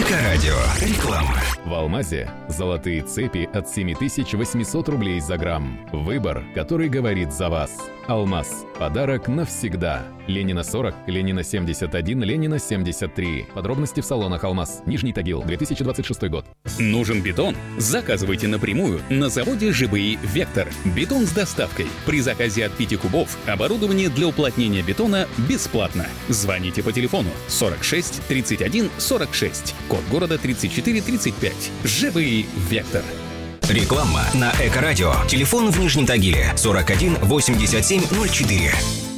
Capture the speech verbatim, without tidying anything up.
Эко-радио. Реклама. В Алмазе золотые цепи от семь тысяч восемьсот рублей за грамм. Выбор, который говорит за вас. Алмаз. Подарок навсегда. Ленина сорок, Ленина семьдесят один, Ленина семьдесят три. Подробности в салонах Алмаз. Нижний Тагил, две тысячи двадцать шестой год. Нужен бетон? Заказывайте напрямую на заводе ЖБИ «Вектор». Бетон с доставкой. При заказе от пяти кубов оборудование для уплотнения бетона бесплатно. Звоните по телефону сорок шесть тридцать один сорок шесть. Код города тридцать четыре тридцать пять. ЖБИ «Вектор». Реклама на Эко-радио. Телефон в Нижнем Тагиле сорок один восемьдесят семь ноль четыре.